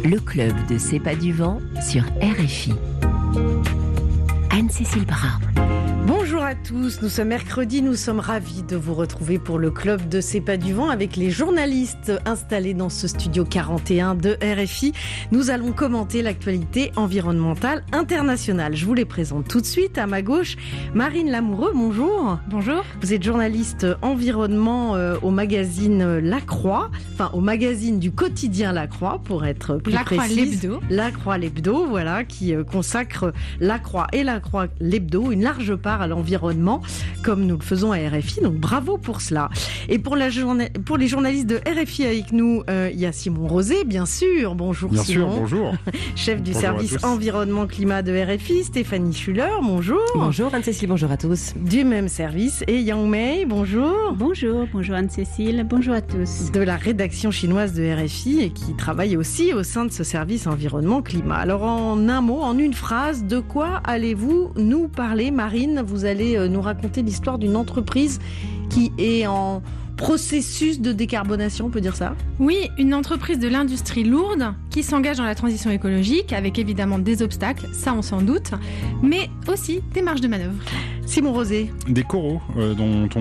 le club de C'est pas du vent sur RFI. Anne-Cécile Brun. Bonjour à tous, nous sommes mercredi, nous sommes ravis de vous retrouver pour le club de C'est pas du vent avec les journalistes installés dans ce studio 41 de RFI. Nous allons commenter l'actualité environnementale internationale. Je vous les présente tout de suite. À ma gauche, Marine Lamoureux, bonjour. Bonjour. Vous êtes journaliste environnement au magazine La Croix, enfin au magazine du quotidien La Croix pour être plus précise. La Croix l'Hebdo, voilà, qui consacre La Croix et La Croix l'Hebdo une large part à l'environnement, comme nous le faisons à RFI. Donc bravo pour cela. Et pour les journalistes de RFI avec nous, il y a Simon Rosé, bien sûr. Bonjour bien Simon. Bien sûr, bonjour. Chef du service environnement-climat de RFI, Stéphanie Schuller, bonjour. Bonjour Anne-Cécile, bonjour à tous. Du même service. Et Yang Mei, bonjour. Bonjour Anne-Cécile, bonjour à tous. De la rédaction chinoise de RFI et qui travaille aussi au sein de ce service environnement-climat. Alors en un mot, en une phrase, de quoi allez-vous nous parler, Marine? Vous allez nous raconter l'histoire d'une entreprise qui est en processus de décarbonation, on peut dire ça? Oui, une entreprise de l'industrie lourde qui s'engage dans la transition écologique avec évidemment des obstacles, ça on s'en doute, mais aussi des marges de manœuvre. Simon Rosé. Des coraux dont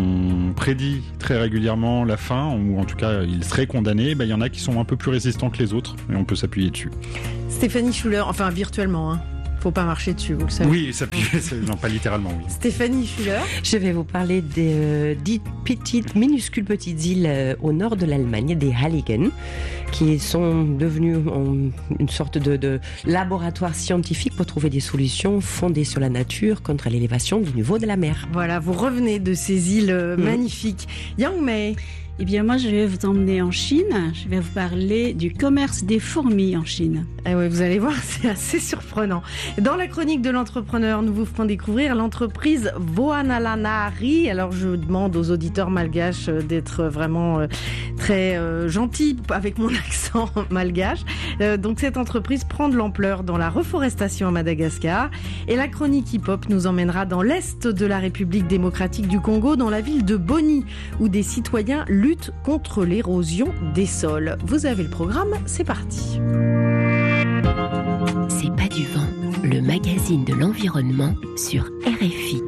on prédit très régulièrement la fin, ou en tout cas ils seraient condamnés, il y en a qui sont un peu plus résistants que les autres et on peut s'appuyer dessus. Stéphanie Schuller, enfin virtuellement, faut pas marcher dessus, vous le savez. Oui, s'appuyer, non pas littéralement, oui. Stéphanie Schuller. Je vais vous parler des minuscules petites îles au nord de l'Allemagne, des Halligen, qui sont devenues une sorte de laboratoire scientifique pour trouver des solutions fondées sur la nature contre l'élévation du niveau de la mer. Voilà, vous revenez de ces îles magnifiques. Yang Mei. Eh bien, moi, je vais vous emmener en Chine. Je vais vous parler du commerce des fourmis en Chine. Ah ouais, vous allez voir, c'est assez surprenant. Dans la chronique de l'entrepreneur, nous vous ferons découvrir l'entreprise Voanalanari. Alors, je demande aux auditeurs malgaches d'être vraiment très gentils avec mon accent malgache. Donc, cette entreprise prend de l'ampleur dans la reforestation à Madagascar. Et la chronique hip-hop nous emmènera dans l'est de la République démocratique du Congo, dans la ville de Boni, où des citoyens luttent contre l'érosion des sols. Vous avez le programme, c'est parti. C'est pas du vent, le magazine de l'environnement sur RFI.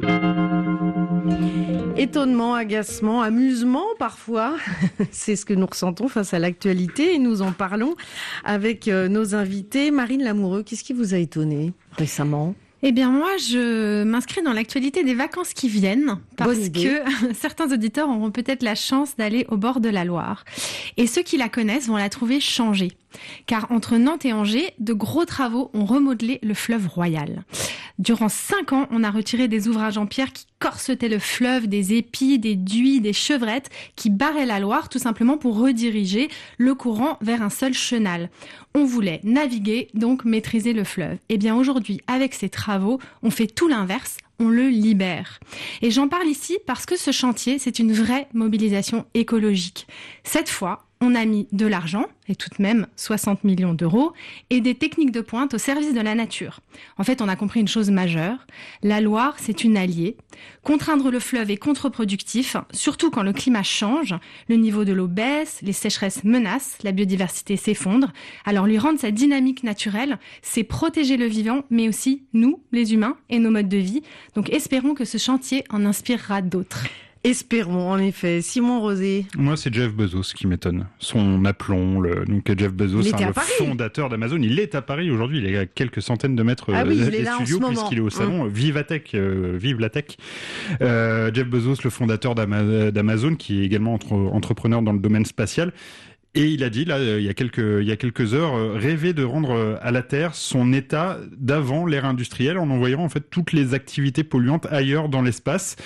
Étonnement, agacement, amusement parfois, c'est ce que nous ressentons face à l'actualité et nous en parlons avec nos invités. Marine Lamoureux, qu'est-ce qui vous a étonné récemment ? Eh bien moi, je m'inscris dans l'actualité des vacances qui viennent parce que certains auditeurs auront peut-être la chance d'aller au bord de la Loire. Et ceux qui la connaissent vont la trouver changée. Car entre Nantes et Angers, de gros travaux ont remodelé le fleuve Royal. Durant 5 ans, on a retiré des ouvrages en pierre qui corsetaient le fleuve, des épis, des duits, des chevrettes qui barraient la Loire tout simplement pour rediriger le courant vers un seul chenal. On voulait naviguer, donc maîtriser le fleuve. Eh bien aujourd'hui, avec ces travaux, on fait tout l'inverse. On le libère. Et j'en parle ici parce que ce chantier, c'est une vraie mobilisation écologique. Cette fois, on a mis de l'argent, et tout de même 60 millions d'euros, et des techniques de pointe au service de la nature. En fait, on a compris une chose majeure. La Loire, c'est une alliée. Contraindre le fleuve est contre-productif, surtout quand le climat change, le niveau de l'eau baisse, les sécheresses menacent, la biodiversité s'effondre. Alors lui rendre sa dynamique naturelle, c'est protéger le vivant, mais aussi nous, les humains, et nos modes de vie. Donc espérons que ce chantier en inspirera d'autres. Espérons, en effet. Simon Rosé. Moi, c'est Jeff Bezos qui m'étonne. Son aplomb, donc Jeff Bezos, le fondateur d'Amazon. Il est à Paris aujourd'hui. Il est à quelques centaines de mètres des studios puisqu'il est au salon. Vive la tech, vive la tech. Jeff Bezos, le fondateur d'Amazon, qui est également entrepreneur dans le domaine spatial. Et il a dit, là, il y a quelques heures, rêver de rendre à la Terre son état d'avant l'ère industrielle en envoyant en fait toutes les activités polluantes ailleurs dans l'espace.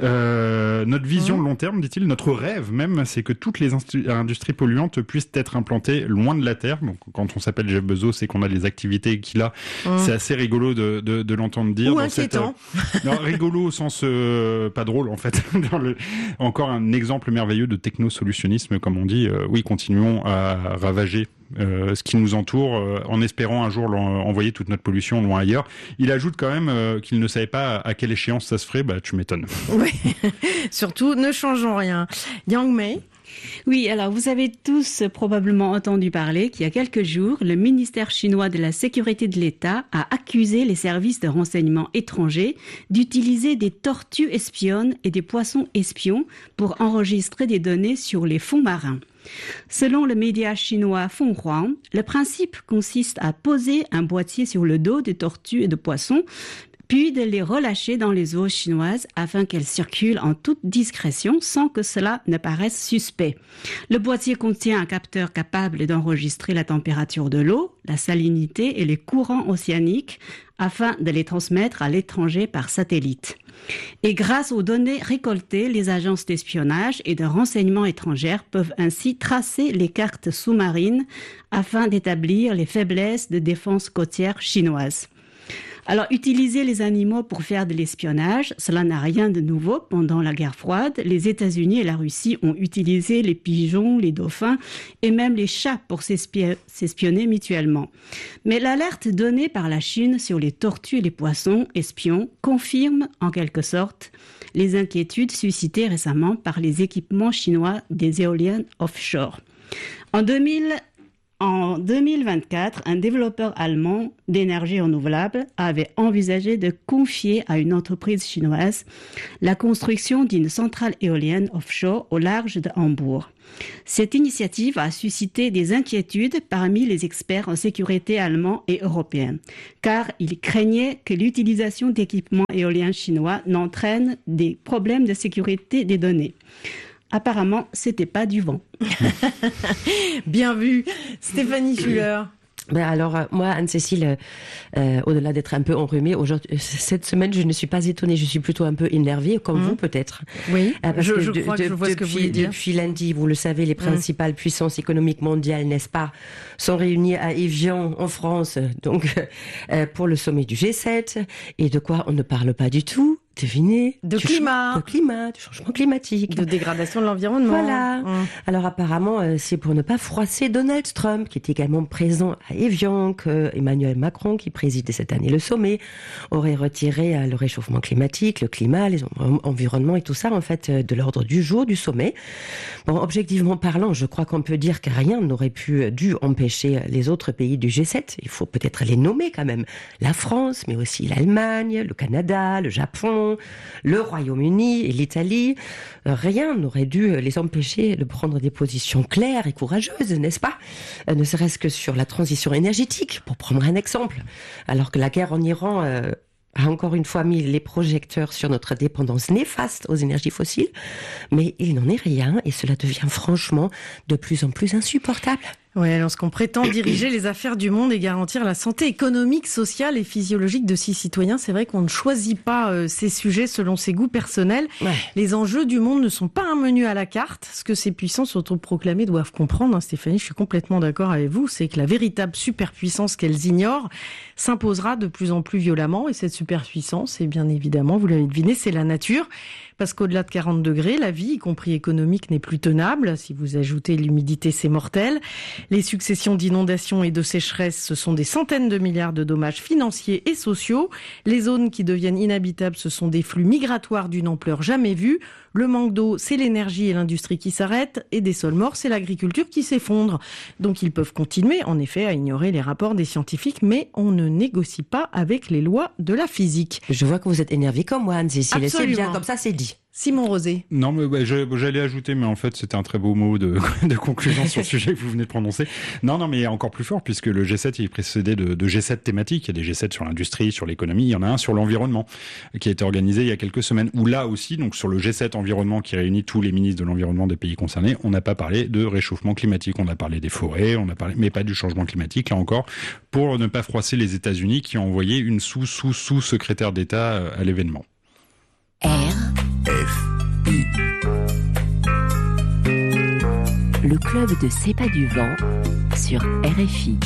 Notre vision de long terme, dit-il, notre rêve même, c'est que toutes les industries polluantes puissent être implantées loin de la Terre. Donc, quand on s'appelle Jeff Bezos et qu'on a les activités qu'il a, c'est assez rigolo de l'entendre dire. Ou inquiétant. Non, rigolo au sens pas drôle en fait. Encore un exemple merveilleux de technosolutionnisme, comme on dit. Oui, continuons à ravager ce qui nous entoure en espérant un jour envoyer toute notre pollution loin ailleurs. Il ajoute quand même qu'il ne savait pas à quelle échéance ça se ferait. Tu m'étonnes. Oui, surtout ne changeons rien. Yang Mei. Oui, alors vous avez tous probablement entendu parler qu'il y a quelques jours, le ministère chinois de la Sécurité de l'État a accusé les services de renseignement étrangers d'utiliser des tortues espionnes et des poissons espions pour enregistrer des données sur les fonds marins. Selon le média chinois Fonghua, le principe consiste à poser un boîtier sur le dos des tortues et de poissons, puis de les relâcher dans les eaux chinoises afin qu'elles circulent en toute discrétion sans que cela ne paraisse suspect. Le boîtier contient un capteur capable d'enregistrer la température de l'eau, la salinité et les courants océaniques afin de les transmettre à l'étranger par satellite. Et grâce aux données récoltées, les agences d'espionnage et de renseignement étrangères peuvent ainsi tracer les cartes sous-marines afin d'établir les faiblesses de défense côtière chinoise. Alors, utiliser les animaux pour faire de l'espionnage, cela n'a rien de nouveau. Pendant la guerre froide, les États-Unis et la Russie ont utilisé les pigeons, les dauphins et même les chats pour s'espionner mutuellement. Mais l'alerte donnée par la Chine sur les tortues et les poissons espions confirme, en quelque sorte, les inquiétudes suscitées récemment par les équipements chinois des éoliennes offshore. En 2024, un développeur allemand d'énergie renouvelable avait envisagé de confier à une entreprise chinoise la construction d'une centrale éolienne offshore au large de Hambourg. Cette initiative a suscité des inquiétudes parmi les experts en sécurité allemands et européens, car ils craignaient que l'utilisation d'équipements éoliens chinois n'entraîne des problèmes de sécurité des données. Apparemment, c'était pas du vent. Bien vu, Stéphanie Schuller. Alors, moi, Anne-Cécile, au-delà d'être un peu enrhumée, cette semaine, je ne suis pas étonnée, je suis plutôt un peu énervée, comme vous peut-être. Oui, je crois que je vois ce que vous voulez dire. Depuis lundi, vous le savez, les principales puissances économiques mondiales, n'est-ce pas, sont réunies à Évian, en France, donc pour le sommet du G7. Et de quoi on ne parle pas du tout? Devinez. De climat, du changement climatique. De dégradation de l'environnement. Voilà. Alors apparemment, c'est pour ne pas froisser Donald Trump, qui est également présent à Évian, que Emmanuel Macron, qui préside cette année le sommet, aurait retiré le réchauffement climatique, le climat, les environnements et tout ça, en fait, de l'ordre du jour du sommet. Bon, objectivement parlant, je crois qu'on peut dire que rien n'aurait dû empêcher les autres pays du G7. Il faut peut-être les nommer quand même. La France, mais aussi l'Allemagne, le Canada, le Japon, le Royaume-Uni et l'Italie. Rien n'aurait dû les empêcher de prendre des positions claires et courageuses, n'est-ce pas? Ne serait-ce que sur la transition énergétique, pour prendre un exemple. Alors que la guerre en Iran a encore une fois mis les projecteurs sur notre dépendance néfaste aux énergies fossiles. Mais il n'en est rien et cela devient franchement de plus en plus insupportable. Oui, lorsqu'on prétend diriger les affaires du monde et garantir la santé économique, sociale et physiologique de ses citoyens, c'est vrai qu'on ne choisit pas ces sujets selon ses goûts personnels. Ouais. Les enjeux du monde ne sont pas un menu à la carte. Ce que ces puissances autoproclamées doivent comprendre, Stéphanie, je suis complètement d'accord avec vous, c'est que la véritable superpuissance qu'elles ignorent s'imposera de plus en plus violemment. Et cette superpuissance, et bien évidemment, vous l'avez deviné, c'est la nature. Parce qu'au-delà de 40 degrés, la vie, y compris économique, n'est plus tenable. Si vous ajoutez l'humidité, c'est mortel. Les successions d'inondations et de sécheresses, ce sont des centaines de milliards de dommages financiers et sociaux. Les zones qui deviennent inhabitables, ce sont des flux migratoires d'une ampleur jamais vue. Le manque d'eau, c'est l'énergie et l'industrie qui s'arrêtent. Et des sols morts, c'est l'agriculture qui s'effondre. Donc ils peuvent continuer, en effet, à ignorer les rapports des scientifiques, mais on ne négocie pas avec les lois de la physique. Je vois que vous êtes énervée comme moi, Anne-Cécile. C'est bien, comme ça, c'est dit. Simon Rosé. Non, mais j'allais ajouter, mais en fait, c'était un très beau mot de conclusion sur le sujet que vous venez de prononcer. Non, mais encore plus fort, puisque le G7, il est précédé de G7 thématiques. Il y a des G7 sur l'industrie, sur l'économie. Il y en a un sur l'environnement, qui a été organisé il y a quelques semaines. Où là aussi, donc sur le G7 environnement, qui réunit tous les ministres de l'environnement des pays concernés, on n'a pas parlé de réchauffement climatique. On a parlé des forêts, mais pas du changement climatique, là encore, pour ne pas froisser les États-Unis, qui ont envoyé une sous-secrétaire d'État à l'événement. Le club de C'est pas du vent sur RFI.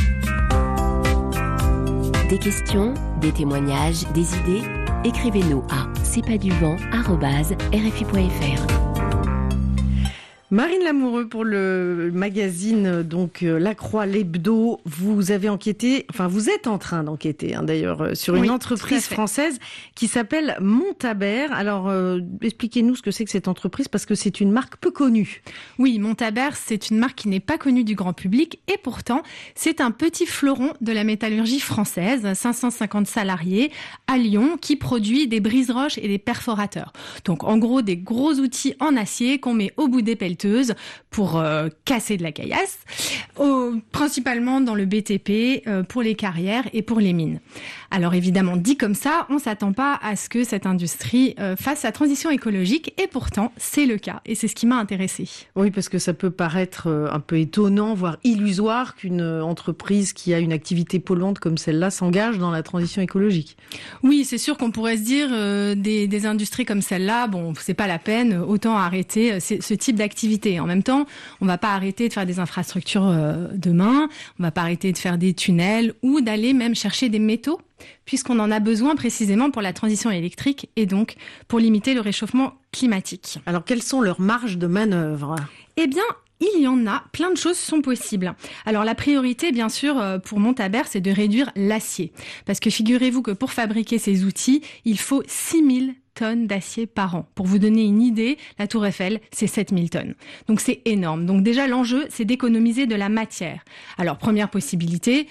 Des questions, des témoignages, des idées, écrivez-nous à c'estpasduvent@rfi.fr. Marine Lamoureux pour le magazine La Croix, l'Hebdo. Vous avez enquêté, vous êtes en train d'enquêter d'ailleurs sur une entreprise française qui s'appelle Montabert. Alors expliquez-nous ce que c'est que cette entreprise parce que c'est une marque peu connue. Oui, Montabert, c'est une marque qui n'est pas connue du grand public et pourtant c'est un petit fleuron de la métallurgie française, 550 salariés à Lyon qui produit des brise-roches et des perforateurs. Donc en gros des gros outils en acier qu'on met au bout des pelleteuses pour casser de la caillasse, principalement dans le BTP, pour les carrières et pour les mines. Alors évidemment, dit comme ça, on s'attend pas à ce que cette industrie fasse sa transition écologique et pourtant c'est le cas et c'est ce qui m'a intéressée. Oui, parce que ça peut paraître un peu étonnant, voire illusoire qu'une entreprise qui a une activité polluante comme celle-là s'engage dans la transition écologique. Oui, c'est sûr qu'on pourrait se dire des industries comme celle-là, bon, c'est pas la peine, autant arrêter ce type d'activité. En même temps, on va pas arrêter de faire des infrastructures demain, on va pas arrêter de faire des tunnels ou d'aller même chercher des métaux, puisqu'on en a besoin précisément pour la transition électrique et donc pour limiter le réchauffement climatique. Alors, quelles sont leurs marges de manœuvre ? Eh bien, il y en a, plein de choses sont possibles. Alors la priorité, bien sûr, pour Montabert, c'est de réduire l'acier. Parce que figurez-vous que pour fabriquer ces outils, il faut 6000 tonnes d'acier par an. Pour vous donner une idée, la Tour Eiffel, c'est 7000 tonnes. Donc c'est énorme. Donc déjà, l'enjeu, c'est d'économiser de la matière. Alors première possibilité,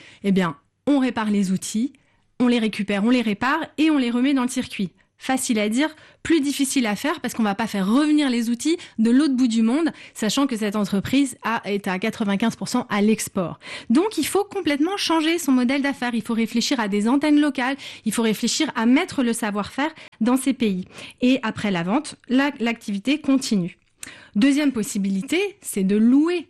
on répare les outils, on les récupère, on les répare et on les remet dans le circuit. Facile à dire, plus difficile à faire parce qu'on va pas faire revenir les outils de l'autre bout du monde, sachant que cette entreprise est à 95% à l'export. Donc il faut complètement changer son modèle d'affaires. Il faut réfléchir à des antennes locales, il faut réfléchir à mettre le savoir-faire dans ces pays. Et après la vente, l'activité continue. Deuxième possibilité, c'est de louer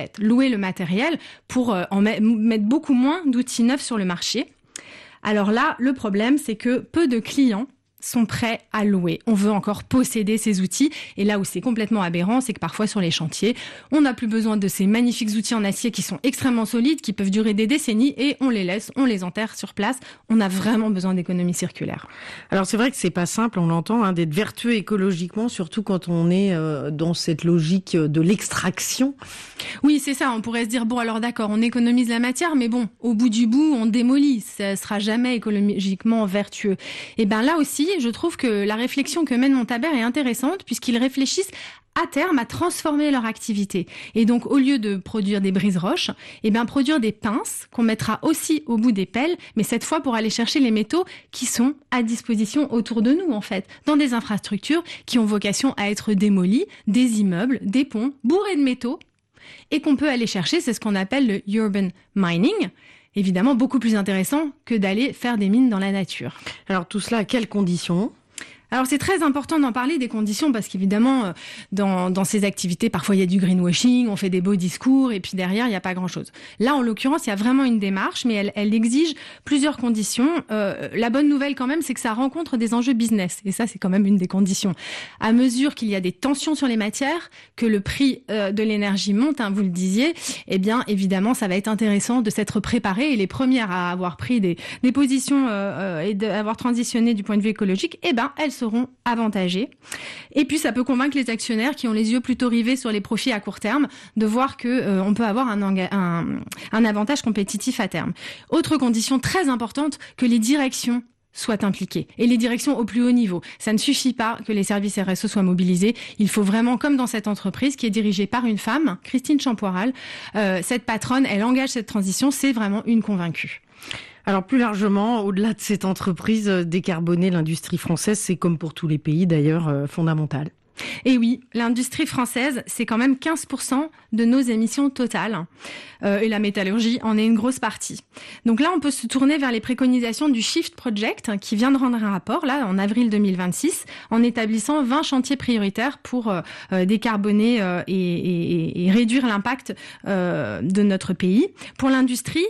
le matériel pour mettre beaucoup moins d'outils neufs sur le marché. Alors là, le problème, c'est que peu de clients sont prêts à louer. On veut encore posséder ces outils. Et là où c'est complètement aberrant, c'est que parfois sur les chantiers, on n'a plus besoin de ces magnifiques outils en acier qui sont extrêmement solides, qui peuvent durer des décennies et on les laisse, on les enterre sur place. On a vraiment besoin d'économie circulaire. Alors c'est vrai que c'est pas simple, on l'entend, d'être vertueux écologiquement, surtout quand on est dans cette logique de l'extraction. Oui, c'est ça. On pourrait se dire, bon alors d'accord, on économise la matière, mais bon, au bout du bout, on démolit. Ça sera jamais écologiquement vertueux. Et ben là aussi, je trouve que la réflexion que mène Montabert est intéressante puisqu'ils réfléchissent à terme à transformer leur activité. Et donc, au lieu de produire des brise-roches, produire des pinces qu'on mettra aussi au bout des pelles, mais cette fois pour aller chercher les métaux qui sont à disposition autour de nous, dans des infrastructures qui ont vocation à être démolies, des immeubles, des ponts, bourrés de métaux, et qu'on peut aller chercher, c'est ce qu'on appelle le urban mining. Évidemment, beaucoup plus intéressant que d'aller faire des mines dans la nature. Alors tout cela, à quelles conditions ? Alors c'est très important d'en parler des conditions parce qu'évidemment dans ces activités parfois il y a du greenwashing, on fait des beaux discours et puis derrière il n'y a pas grand-chose. Là en l'occurrence il y a vraiment une démarche mais elle exige plusieurs conditions. La bonne nouvelle quand même c'est que ça rencontre des enjeux business et ça c'est quand même une des conditions. À mesure qu'il y a des tensions sur les matières, que le prix de l'énergie monte, vous le disiez, évidemment ça va être intéressant de s'être préparé et les premières à avoir pris des positions et d'avoir transitionné du point de vue écologique, elles seront avantagés. Et puis ça peut convaincre les actionnaires qui ont les yeux plutôt rivés sur les profits à court terme de voir que on peut avoir un avantage compétitif à terme. Autre condition très importante, que les directions soient impliquées. Et les directions au plus haut niveau. Ça ne suffit pas que les services RSE soient mobilisés. Il faut vraiment, comme dans cette entreprise qui est dirigée par une femme, Christine Champoiral, cette patronne, elle engage cette transition, c'est vraiment une convaincue. Alors plus largement, au-delà de cette entreprise, décarboner l'industrie française, c'est comme pour tous les pays d'ailleurs fondamental. Et oui, l'industrie française, c'est quand même 15% de nos émissions totales. Et la métallurgie en est une grosse partie. Donc là, on peut se tourner vers les préconisations du Shift Project, qui vient de rendre un rapport, là, en avril 2026, en établissant 20 chantiers prioritaires pour décarboner et réduire l'impact de notre pays. Pour l'industrie,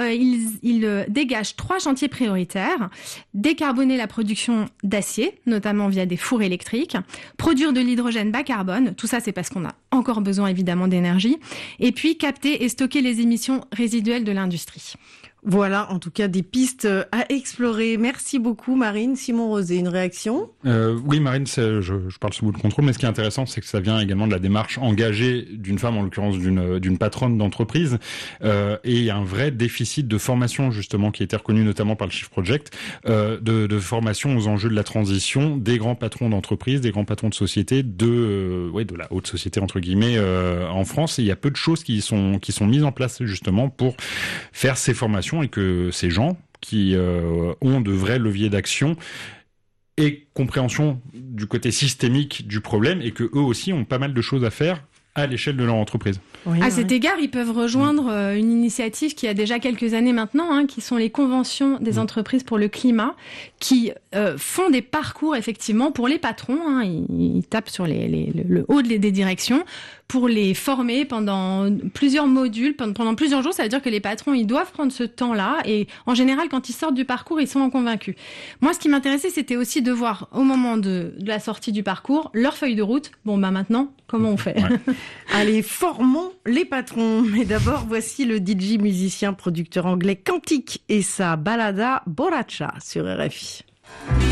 il dégage 3 chantiers prioritaires. Décarboner la production d'acier, notamment via des fours électriques. Produire de l'hydrogène bas carbone. Tout ça, c'est parce qu'on a encore besoin évidemment d'énergie. Et puis capter et stocker les émissions résiduelles de l'industrie. Voilà, en tout cas, des pistes à explorer. Merci beaucoup, Marine. Simon Rosé, une réaction ? Oui, Marine, je parle sous bout de contrôle, mais ce qui est intéressant, c'est que ça vient également de la démarche engagée d'une femme, en l'occurrence d'une patronne d'entreprise, et il y a un vrai déficit de formation, justement, qui a été reconnu notamment par le Shift Project, de formation aux enjeux de la transition des grands patrons d'entreprise, des grands patrons de société, de la haute société, entre guillemets, en France. Et il y a peu de choses qui sont mises en place, justement, pour faire ces formations, et que ces gens qui ont de vrais leviers d'action et compréhension du côté systémique du problème, et que eux aussi ont pas mal de choses à faire à l'échelle de leur entreprise. Oui, à cet égard, ils peuvent rejoindre une initiative qui a déjà quelques années maintenant, qui sont les conventions des entreprises pour le climat, qui font des parcours effectivement pour les patrons. Ils tapent sur le haut des directions pour les former pendant plusieurs modules, pendant plusieurs jours. Ça veut dire que les patrons, ils doivent prendre ce temps-là, et en général, quand ils sortent du parcours, ils sont convaincus. Moi, ce qui m'intéressait, c'était aussi de voir au moment de la sortie du parcours leur feuille de route. Bon, maintenant, comment on fait ? Allez, formons les patrons. Mais d'abord, voici le DJ musicien producteur anglais Quantique et sa balada Borracha sur RFI.